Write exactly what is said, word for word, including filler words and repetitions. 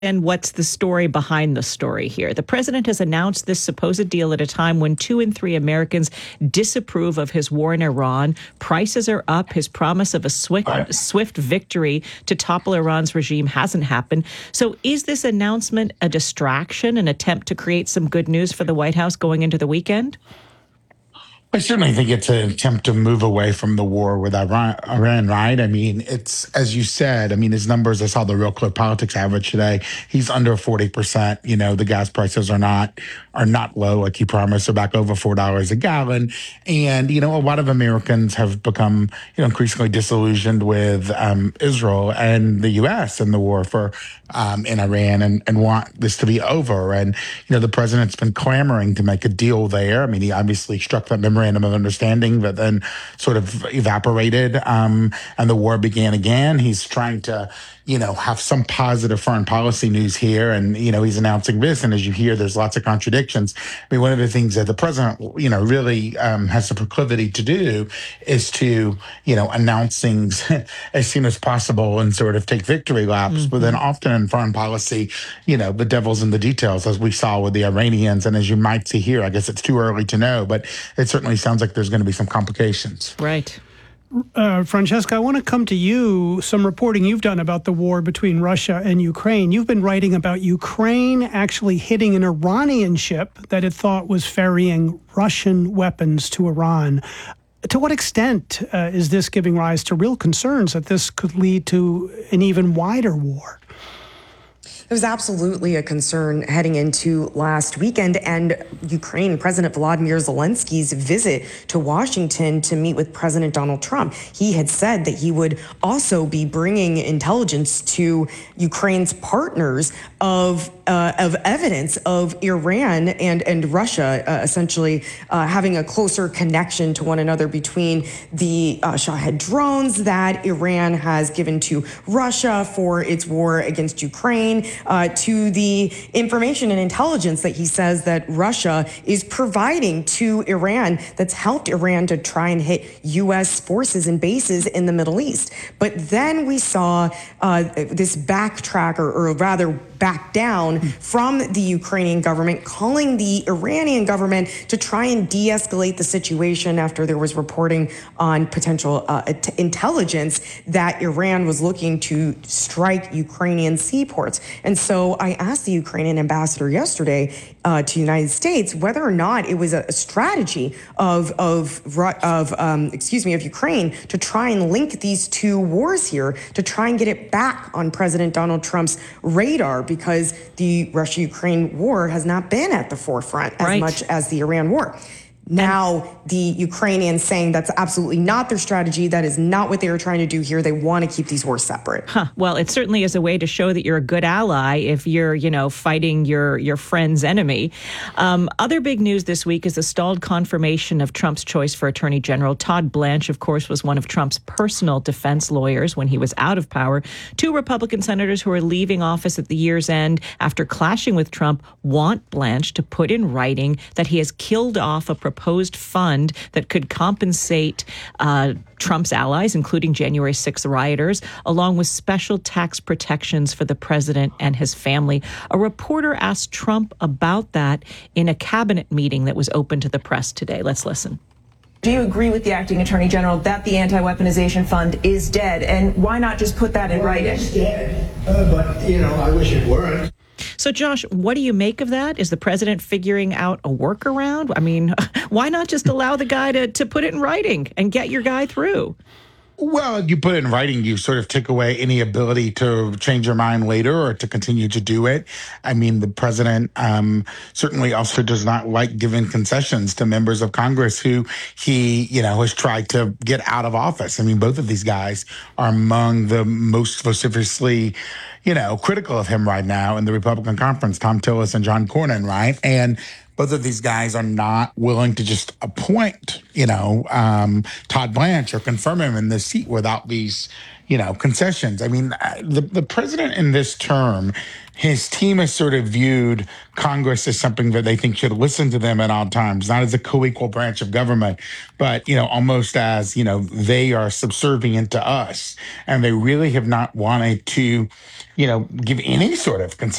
And what's the story behind the story here? The president has announced this supposed deal at a time when two in three Americans disapprove of his war in Iran. Prices are up. His promise of a swift, swift victory to topple Iran's regime hasn't happened. So is this announcement a distraction, an attempt to create some good news for the White House going into the weekend? I certainly think it's an attempt to move away from the war with Iran, Iran, right? I mean, it's, as you said, I mean, his numbers, I saw the Real Clear Politics average today. He's under forty percent. You know, the gas prices are not, are not low, like he promised. They're back over four dollars a gallon. And, you know, a lot of Americans have become, you know, increasingly disillusioned with um, Israel and the U S and the war for um, in Iran and, and want this to be over. And, you know, the president's been clamoring to make a deal there. I mean, he obviously struck that memorandum of understanding, but then sort of evaporated, um, and the war began again. He's trying to, you know, have some positive foreign policy news here, and, you know, he's announcing this, and as you hear, there's lots of contradictions. I mean, one of the things that the president, you know, really um, has the proclivity to do is to, you know, announce things as soon as possible and sort of take victory laps, mm-hmm. but then often in foreign policy, you know, the devil's in the details, as we saw with the Iranians, and as you might see here, I guess it's too early to know, but it certainly sounds like there's going to be some complications. Right. Uh, Francesca, I want to come to you. Some reporting you've done about the war between Russia and Ukraine. You've been writing about Ukraine actually hitting an Iranian ship that it thought was ferrying Russian weapons to Iran. To what extent uh, is this giving rise to real concerns that this could lead to an even wider war? It was absolutely a concern heading into last weekend, and Ukraine President Volodymyr Zelensky's visit to Washington to meet with President Donald Trump. He had said that he would also be bringing intelligence to Ukraine's partners of uh, of evidence of Iran and and Russia uh, essentially uh, having a closer connection to one another between the uh, Shahed drones that Iran has given to Russia for its war against Ukraine. Uh, to the information and intelligence that he says that Russia is providing to Iran that's helped Iran to try and hit U S forces and bases in the Middle East. But then we saw uh, this backtrack, or, or rather back down from the Ukrainian government, calling the Iranian government to try and de-escalate the situation after there was reporting on potential uh, t- intelligence that Iran was looking to strike Ukrainian seaports. And so I asked the Ukrainian ambassador yesterday uh, to the United States whether or not it was a, a strategy of of of um, excuse me of Ukraine to try and link these two wars here, to try and get it back on President Donald Trump's radar, because the Russia-Ukraine war has not been at the forefront as right. much as the Iran war. Now, the Ukrainians saying that's absolutely not their strategy. That is not what they were trying to do here. They want to keep these wars separate. Huh. Well, it certainly is a way to show that you're a good ally if you're, you know, fighting your, your friend's enemy. Um, other big news this week is the stalled confirmation of Trump's choice for Attorney General. Todd Blanche, of course, was one of Trump's personal defense lawyers when he was out of power. Two Republican senators who are leaving office at the year's end after clashing with Trump want Blanche to put in writing that he has killed off a proposed fund that could compensate uh, Trump's allies, including January sixth rioters, along with special tax protections for the president and his family. A reporter asked Trump about that in a cabinet meeting that was open to the press today. Let's listen. Do you agree with the acting attorney general that the anti-weaponization fund is dead? And why not just put that in well, writing? It's dead, uh, but, you know, I wish it weren't. So, Josh, what do you make of that? Is the president figuring out a workaround? I mean, why not just allow the guy to, to put it in writing and get your guy through? Well, you put it in writing, you sort of take away any ability to change your mind later or to continue to do it. I mean, the president um, certainly also does not like giving concessions to members of Congress who he, you know, has tried to get out of office. I mean, both of these guys are among the most vociferously, you know, critical of him right now in the Republican conference, Tom Tillis and John Cornyn, right? And both of these guys are not willing to just appoint, you know, um, Todd Blanche or confirm him in this seat without these, you know, concessions. I mean, the, the president in this term, his team has sort of viewed Congress as something that they think should listen to them at all times, not as a co-equal branch of government, but, you know, almost as, you know, they are subservient to us. And they really have not wanted to, you know, give any sort of concession